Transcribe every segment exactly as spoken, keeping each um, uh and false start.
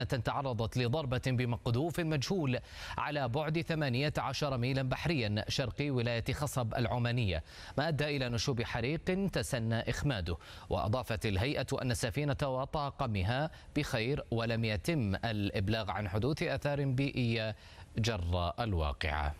تعرضت لضربة بمقذوف مجهول على بعد ثمانية عشر ميلا بحريا شرقي ولاية خصب العمانية، ما أدى إلى نشوب حريق تسنى إخماده. وأضافت الهيئة أن السفينة وطاقمها بخير ولم يتم الإبلاغ عن حدوث آثار بيئية جراء الواقعة.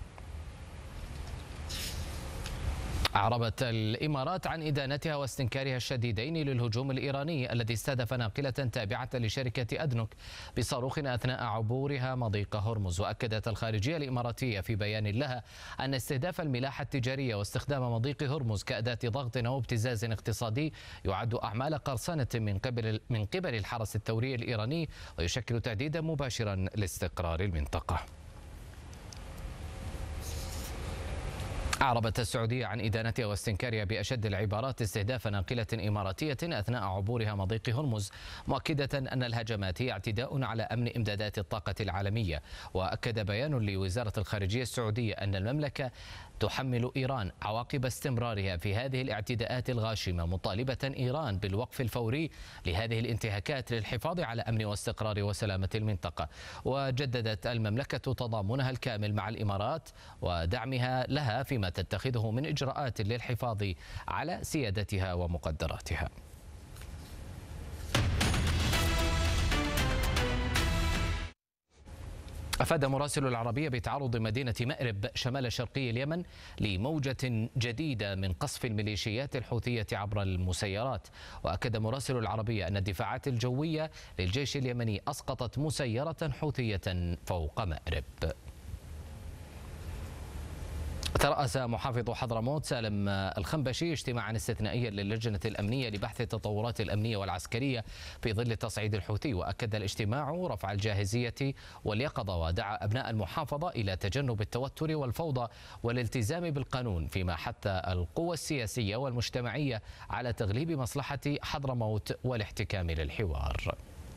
أعربت الإمارات عن إدانتها واستنكارها الشديدين للهجوم الإيراني الذي استهدف ناقلة تابعة لشركة أدنوك بصاروخ أثناء عبورها مضيق هرمز. وأكدت الخارجية الإماراتية في بيان لها أن استهداف الملاحة التجارية واستخدام مضيق هرمز كأداة ضغط أو ابتزاز اقتصادي يعد أعمال قرصنة من قبل من قبل الحرس الثوري الإيراني، ويشكل تهديدا مباشرا لاستقرار المنطقة. أعربت السعودية عن إدانتها واستنكارها بأشد العبارات استهداف ناقلة إماراتية أثناء عبورها مضيق هرمز، مؤكدة أن الهجمات هي اعتداء على أمن إمدادات الطاقة العالمية. وأكد بيان لوزارة الخارجية السعودية أن المملكة تحمل إيران عواقب استمرارها في هذه الاعتداءات الغاشمة، مطالبة إيران بالوقف الفوري لهذه الانتهاكات للحفاظ على أمن واستقرار وسلامة المنطقة. وجددت المملكة تضامنها الكامل مع الإمارات ودعمها لها فيما تتخذه من إجراءات للحفاظ على سيادتها ومقدراتها. أفاد مراسل العربية بتعرض مدينة مأرب شمال شرقي اليمن لموجة جديدة من قصف الميليشيات الحوثية عبر المسيرات. وأكد مراسل العربية أن الدفاعات الجوية للجيش اليمني أسقطت مسيرة حوثية فوق مأرب. ترأس محافظ حضرموت سالم الخنبشي اجتماعا استثنائيا للجنة الأمنية لبحث التطورات الأمنية والعسكرية في ظل التصعيد الحوثي. وأكد الاجتماع رفع الجاهزية واليقظة، ودعا أبناء المحافظة إلى تجنب التوتر والفوضى والالتزام بالقانون، فيما حث القوى السياسية والمجتمعية على تغليب مصلحة حضرموت والاحتكام للحوار.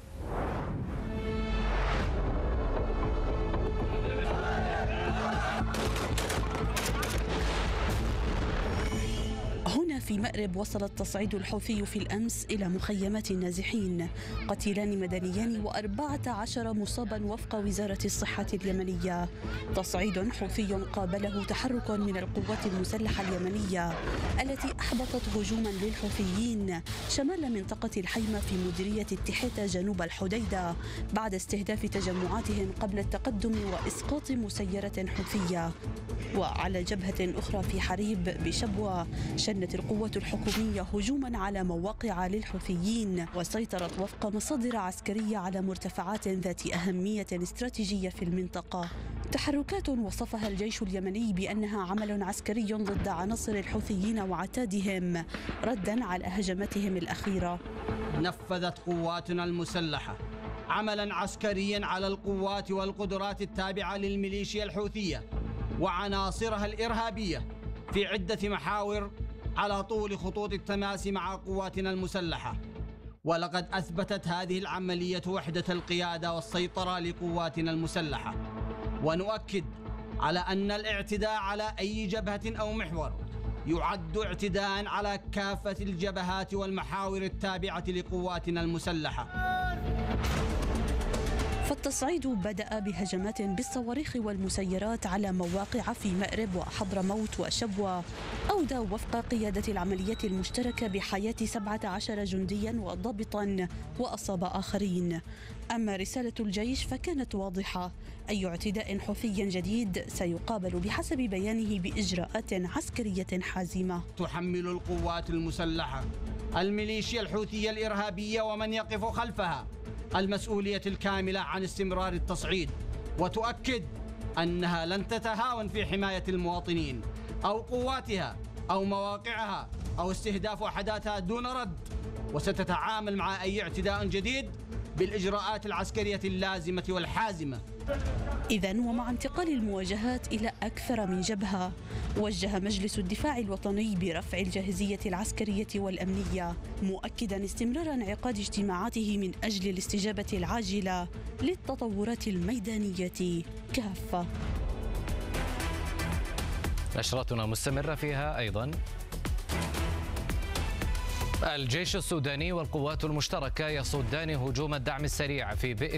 هنا في مأرب وصل التصعيد الحوثي في الأمس إلى مخيمات النازحين، قتيلان مدنيان وأربعة عشر مصابا وفق وزارة الصحة اليمنية. تصعيد حوثي قابله تحرك من القوات المسلحة اليمنية التي أحبطت هجوما للحوثيين شمال منطقة الحيمة في مديرية التحيتة جنوب الحديدة بعد استهداف تجمعاتهم قبل التقدم وإسقاط مسيرة حوثية. وعلى جبهة أخرى في حريب بشبوة شنت القوة الحكومية هجوما على مواقع للحوثيين وسيطرت وفق مصادر عسكرية على مرتفعات ذات أهمية استراتيجية في المنطقة. تحركات وصفها الجيش اليمني بأنها عمل عسكري ضد عناصر الحوثيين وعتادهم ردا على هجماتهم الأخيرة. نفذت قواتنا المسلحة عملا عسكريا على القوات والقدرات التابعة للميليشيا الحوثية وعناصرها الإرهابية في عدة محاور على طول خطوط التماس مع قواتنا المسلحة. ولقد أثبتت هذه العملية وحدة القيادة والسيطرة لقواتنا المسلحة. ونؤكد على أن الاعتداء على أي جبهة أو محور يعد اعتداء على كافة الجبهات والمحاور التابعة لقواتنا المسلحة. فالتصعيد بدأ بهجمات بالصواريخ والمسيرات على مواقع في مأرب وحضرموت وشبوة أودى وفق قيادة العملية المشتركة بحياة سبعة عشر جنديا وضابطا وأصاب آخرين. أما رسالة الجيش فكانت واضحة: أي اعتداء حوثي جديد سيقابل بحسب بيانه بإجراءات عسكرية حازمة. تحمل القوات المسلحة الميليشيا الحوثية الإرهابية ومن يقف خلفها المسؤولية الكاملة عن استمرار التصعيد، وتؤكد أنها لن تتهاون في حماية المواطنين أو قواتها أو مواقعها أو استهداف وحداتها دون رد، وستتعامل مع أي اعتداء جديد بالإجراءات العسكرية اللازمة والحازمة. إذن ومع انتقال المواجهات إلى أكثر من جبهة، وجه مجلس الدفاع الوطني برفع الجاهزية العسكرية والأمنية، مؤكدا استمرار انعقاد اجتماعاته من أجل الاستجابة العاجلة للتطورات الميدانية كافة. نشرتنا مستمرة فيها أيضا الجيش السوداني والقوات المشتركة يصدان هجوم الدعم السريع في بئر